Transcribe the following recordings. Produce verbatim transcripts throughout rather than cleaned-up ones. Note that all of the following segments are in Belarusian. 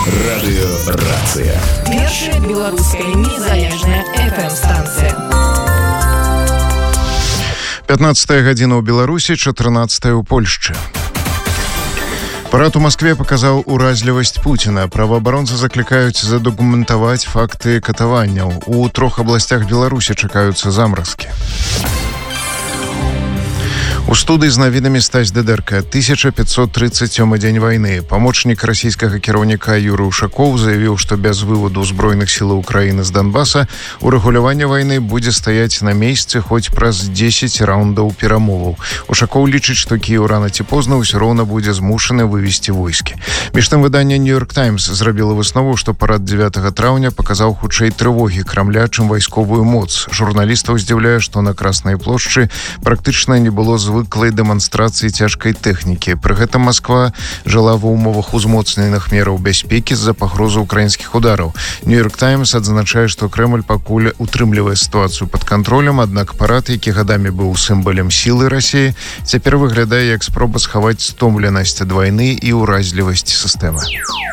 Радыёрацыя. Першая беларуская незалежная эф эм-станцыя. пятнадцатая гадзіна ў Беларусі, чатырнаццатая ў Польшчы. Парад у Маскве паказаў уразлівасць Пуціна. Праваабаронцы заклікаюць задакументаваць факты катаванняў. У трох абласцях Беларусі чакаюцца замаразкі. У студыі з навінамі Стась Дедэрка. тысяча пятьсот тридцать сёмы дзень вайны. Памочнік расійскага кіраўніка Юрый Ушакоў заявіў, што без выводу збройных сілаў Украіны з Донбаса урэгуляванне вайны будзе стаяць на месцы хоць праз дзесяць раундаў перамоваў. Ушакоў лічыць, што Кіеў рана ці позна ўсё роўна будзе змушаны вывесці войскі. Між тым выданне «Нью-Йорк Таймс» зрабіла выснову, што парад дзевятага траўня паказаў хутчэй трывогі Крамля, чым вайсковую моц. Журналістаў здзіўляе, што на Краснай плошчы практычна не было звыклай дэманстрацыі цяжкай тэхнікі. Пры гэтым Масква жыла ва ўмовах узмоцненых мераў бяспекі з-за пагрозы украінскіх удараў. «Нью-Йорк Таймс» адзначае, што Крэмль пакуль утрымлівае сітуацыю пад кантролем, аднак парад, які гадамі быў сімвалам сілы Расіі, цяпер выглядае як спроба схаваць стомленасць ад вайны і ўразлівасць сістэмы.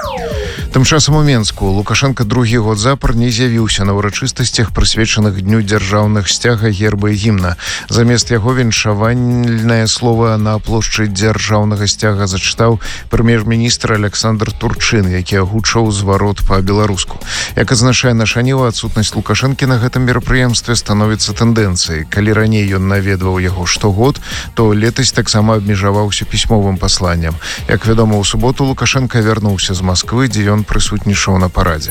Тым часам у Менску Лукашенко другі год запар не з'явіўся на ўрачыстасцях, прысвечаных дню дзяржаўных сцяга, герба і гімна. Замест яго віншавальнае слова на плошчы дзяржаўнага сцяга зачытаў прэм'ер-міністр Александр Турчын, які агучаў зварот па-беларуску. Як адзначае наша Ніва, адсутнасць Лукашэнкі на гэтым мерапрыемстве становіцца тэндэнцыяй. Калі раней ён наведваў яго штогод, то летась таксама абмежаваўся пісьмовым пасланнем. Як вядома, у суботу Лукашенко вярнуўся з Масквы, дзе ён прысутнічаў на парадзе.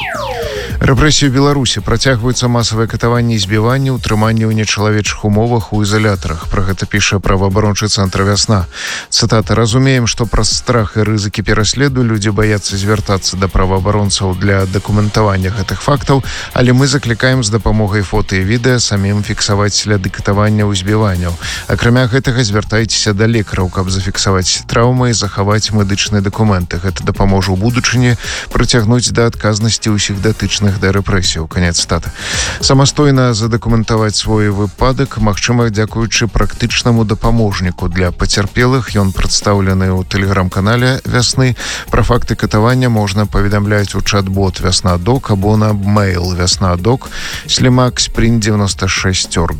Рэпрэсіі ў Беларусі. Працягваюцца масавыя катаванні і збіванні, утрыманне ў нечалавечых умовах у ізалятарах. Пра гэта піша праваабарончы цэнтр «Вясна». Цытата: «Разумеем, што праз страх і рызыкі пераследу людзі баяцца звяртацца да праваабаронцаў для дакументавання гэтых фактаў, але мы заклікаем з дапамогай фота і відэа самім фіксаваць сляды катавання ў збіванняў. Акрамя гэтага, звяртайцеся да лекараў, каб зафіксаваць траўмы і захаваць медычныя дакументы. Гэта дапаможа ў будучыні прыцягнуць да адказнасці ўсіх датычных да рэпрэсіяў». Канец цытаты. Самастойна задакументаваць свой выпадак магчыма дзякуючы практычнаму дапаможніку для пацярпелых. Ён прадстаўлены ў тэлеграм-канале «Вясны». Пра факты катавання можна паведамляць у чат-бот «Вясна.док» або на мэйл «Вясна.док» слімак спринт девяносто шесть орг.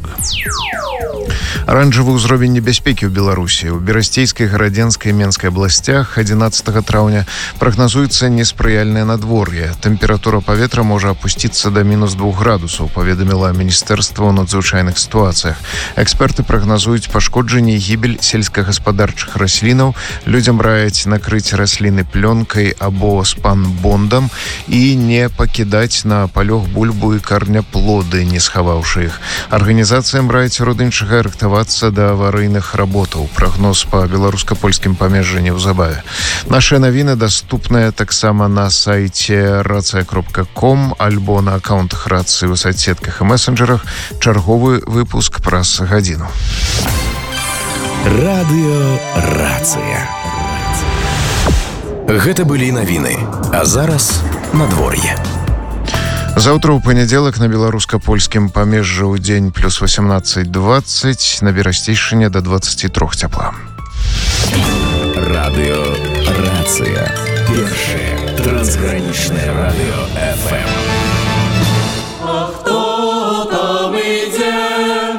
Аранжавы ўзровень небяспекі ў Беларусі. У Берасцейскай, Гарадзенскай і Менскай абласцях адзінаццатага траўня прагназуецца неспрыяльнае надвор'е. Тэмпература паветра можа апусціцца да мінус двух градусаў, паведаміла Міністэрства ў надзвычайных сітуацыях. Эксперты прагназуюць пашкоджанне і гібель сельскагаспадарчых раслінаў. Людзям раяць накрыць расліны плёнкай або спанбондам і не пакідаць на палёг бульбу і карняплоды, не схаваўшы іх. Арганізацыям раяць родынчага рыхтавацца да аварыйных работаў. Прагноз па беларуска-польскім памежжы неўзабаве. Нашыя навіны даступныя таксама на сайце рацыя кропка ком альбо на аккаунтах рацыі ў соцсетках і месенджерах. Чарговы выпуск праз гадзіну. Радыёрацыя. Гэта былі навіны. А зараз надвор'е. Заўтра ў панядзелак на беларуска-польскім памежжы ў дзень плюс восемнадцать двадцать, на Берасцейшчыне да двадцати трёх цяпла. Радыёрацыя. Першае трансгранічнае радыё эф эм. А хто там ідзе?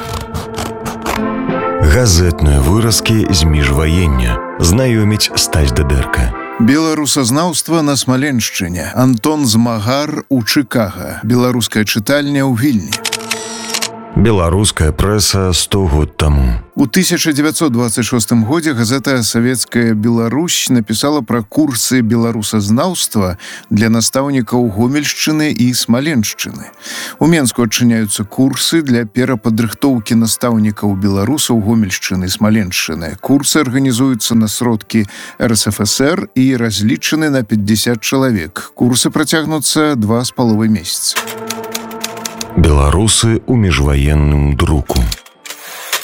Газетныя выразкі з міжваення. Знаёміць Стась Дедэрка. Беларусазнаўства на Смаленшчыне. Антон Змагар у Чыкага. Беларуская чытальня ў Вільні. Беларуская прэса сто год таму. У тысяча девятьсот двадцать шестым годзе газета «Савецкая Беларусь» напісала пра курсы беларусазнаўства для настаўнікаў Гомельшчыны і Смаленшчыны. У Менску адчыняюцца курсы для перападрыхтоўкі настаўнікаў беларусаў Гомельшчыны і Смаленшчыны. Курсы арганізуюцца на сродкі эр эс эф эс эр і разлічаны на пятьдесят чалавек. Курсы працягнуцца два з паловай месяца. Беларусы ў міжваенным друку.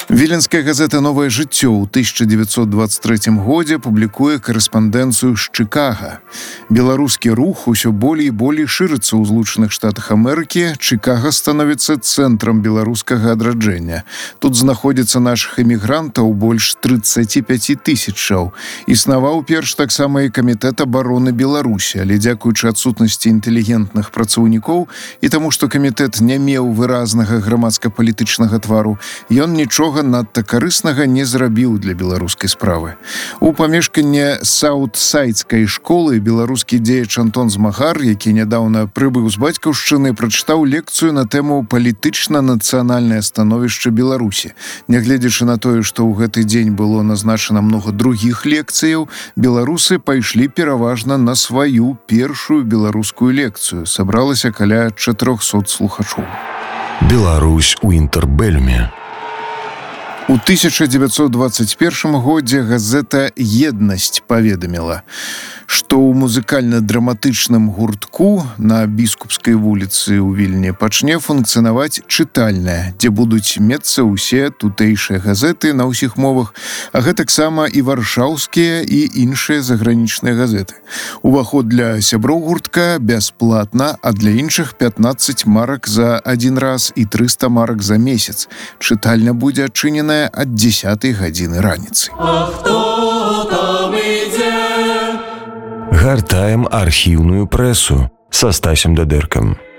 Віленская газета «Новае жыццё» ў тысяча девятьсот двадцать третьем годзе публікуе карэспандэнцыю з Чыкага. Беларускі рух усё болей і болей шырыцца ў Злучаных Штатах Амерыкі. Чыкага становіцца цэнтрам беларускага адраджэння. Тут знаходзіцца нашых эмігрантаў больш тридцати пяти тысячаў. Існаваў перш таксама і камітэт абароны Беларусі, але дзякуючы адсутнасці інтэлігентных працаўнікоў і таму, што камітэт не меў выразнага грамадска-палітычнага твару, ён нічога надта карыснага не зрабіў для беларускай справы. У памешканні Саутсайдскай школы беларускі дзеяч Антон Змагар, які нядаўна прыбыў з бацькаўшчыны, прачытаў лекцыю на тэму палітычна-нацыянальнае становішча Беларусі. Нягледзячы на тое, што ў гэты дзень было назначана многа другіх лекцыяў, беларусы пайшлі пераважна на сваю першую беларускую лекцыю. Сабралася каля чатырохсот слухачоў. Беларусь у інтэрбэльме. У тысяча девятьсот двадцать первом годзе газета «Еднасць» паведаміла, што ў музыкальна-драматычным гуртку на Біскупскай вуліцы ў Вільні пачне функцыянаваць чытальная, дзе будуць мецца ўсе тутэйшыя газеты на ўсіх мовах, а гэтаксама і варшаўскія і іншыя загранічныя газеты. Уваход для сяброў гуртка бясплатна, а для іншых пятнадцать марак за адзін раз і трыста марак за месяц. Чытальня будзе адчыненая ад дзесятай гадзіны раніцы. А хто там ідзе? Гартаем архіўную прэсу са Стасем Дадэркам.